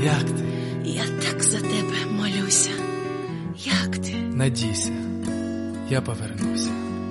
Як ти? Я так за тебе молюся. Як ти? Надійся, я повернуся.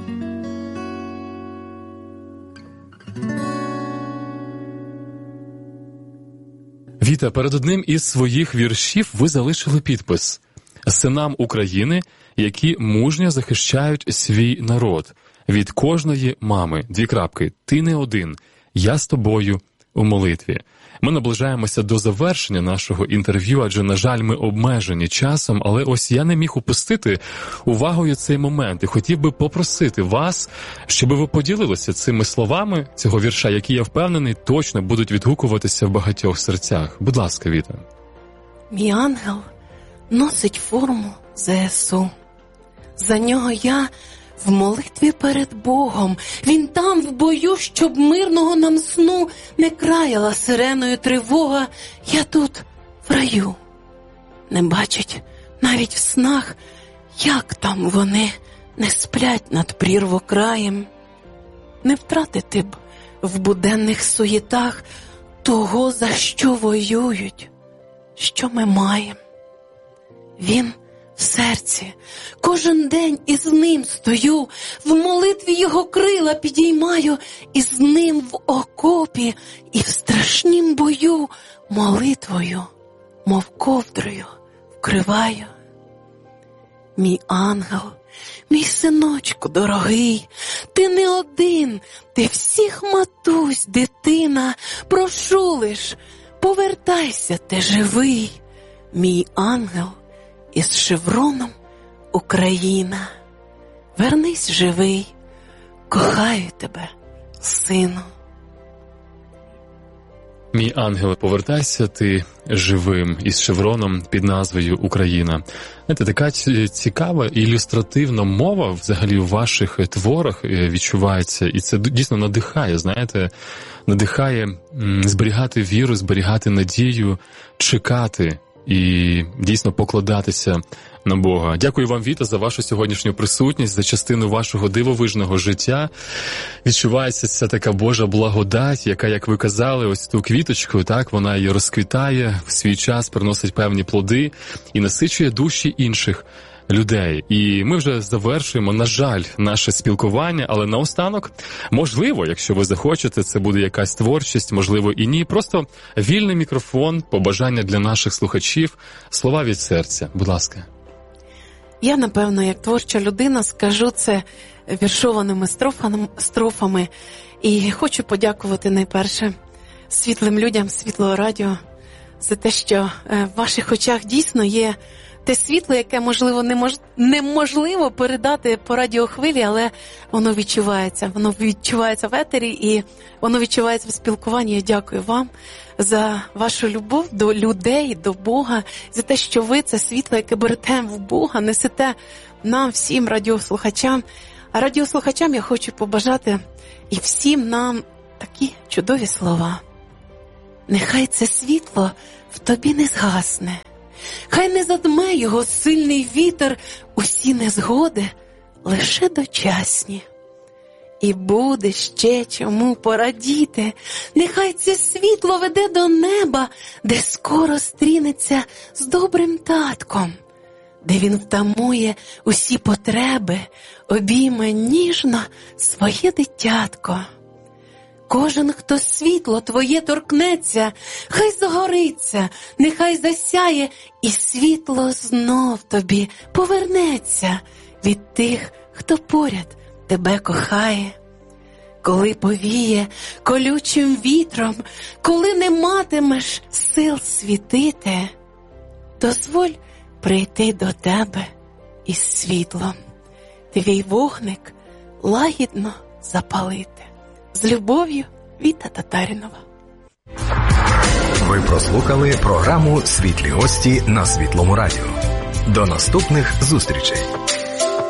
Віта, перед одним із своїх віршів ви залишили підпис «Синам України, які мужньо захищають свій народ. Від кожної мами. : Ти не один. Я з тобою у молитві». Ми наближаємося до завершення нашого інтерв'ю, адже, на жаль, ми обмежені часом, але ось я не міг упустити увагою цей момент і хотів би попросити вас, щоб ви поділилися цими словами цього вірша, які, я впевнений, точно будуть відгукуватися в багатьох серцях. Будь ласка, Віта. Мій ангел носить форму ЗСУ. За нього я в молитві перед Богом. Він там в бою, щоб мирного нам сну не краяла сиреною тривога. Я тут в раю. Не бачать навіть в снах, як там вони не сплять над прірвокраєм. Не втратити б в буденних суєтах того, за що воюють, що ми маємо. Він в серці, кожен день із ним стою, в молитві його крила підіймаю, і з ним в окопі, і в страшнім бою молитвою, мов ковдрою, вкриваю. Мій ангел, мій синочку дорогий, ти не один, ти всіх матусь, дитина, прошу лиш, повертайся, ти живий, мій ангел, із шевроном Україна. Вернись живий, кохаю тебе, сину. Мій ангеле, повертайся ти живим, із шевроном під назвою Україна. Знаєте, така цікава ілюстративна мова взагалі в ваших творах відчувається, і це дійсно надихає, знаєте, надихає зберігати віру, зберігати надію, чекати і дійсно покладатися на Бога. Дякую вам, Віта, за вашу сьогоднішню присутність, за частину вашого дивовижного життя. Відчувається ця така Божа благодать, яка, як ви казали, ось ту квіточку, так, вона її розквітає, в свій час приносить певні плоди і насичує душі інших людей. І ми вже завершуємо, на жаль, наше спілкування, але наостанок, можливо, якщо ви захочете, це буде якась творчість, можливо і ні, просто вільний мікрофон, побажання для наших слухачів, слова від серця. Будь ласка. Я, напевно, як творча людина, скажу це віршованими строфами. І хочу подякувати найперше світлим людям Світлого радіо за те, що в ваших очах дійсно є те світло, яке, можливо, неможливо передати по радіохвилі, але воно відчувається. Воно відчувається в етері і воно відчувається в спілкуванні. Я дякую вам за вашу любов до людей, до Бога, за те, що ви це світло, яке берете в Бога, несете нам, всім радіослухачам. А радіослухачам я хочу побажати і всім нам такі чудові слова. Нехай це світло в тобі не згасне. Хай не задме його сильний вітер, усі незгоди лише дочасні. І буде ще чому порадіти, нехай це світло веде до неба, де скоро стрінеться з добрим татком, де він втамує усі потреби, обійме ніжно своє дитятко. Кожен, хто світло твоє торкнеться, хай загориться, нехай засяє, і світло знов тобі повернеться від тих, хто поряд тебе кохає. Коли повіє колючим вітром, коли не матимеш сил світити, дозволь прийти до тебе із світлом, твій вогник лагідно запалити. З любов'ю, Віта Татарінова. Ви прослухали програму «Світлі гості» на Світлому радіо. До наступних зустрічей.